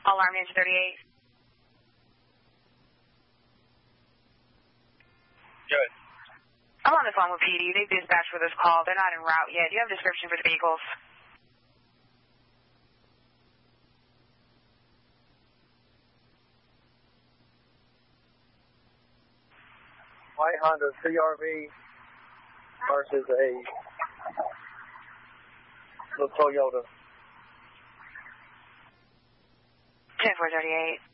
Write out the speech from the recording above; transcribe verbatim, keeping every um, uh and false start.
Alarm engine thirty-eight. Good. I'm on the phone with P D. They've dispatched for this call. They're not en route yet. Do you have a description for the vehicles? White Honda C R V versus a little Toyota. ten four thirty-eight.